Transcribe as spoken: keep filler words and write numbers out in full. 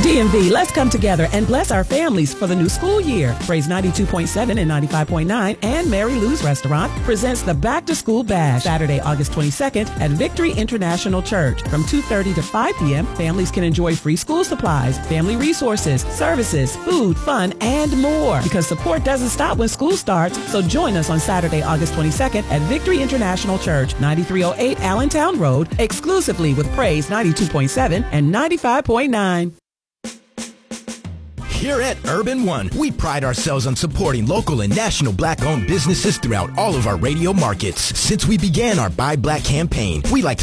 D M V, let's come together and bless our families for the new school year. Praise ninety-two point seven and ninety-five point nine and Mary Lou's Restaurant presents the Back to School Bash Saturday, August twenty-second at Victory International Church. From two thirty to five p.m., families can enjoy free school supplies, family resources, services, food, fun, and more. Because support doesn't stop when school starts, so join us on Saturday, August twenty-second at Victory International Church, ninety-three oh eight Allentown Road, exclusively with Praise ninety-two point seven and ninety-five point nine. Here at Urban One, we pride ourselves on supporting local and national black-owned businesses throughout all of our radio markets. Since we began our Buy Black campaign, we like to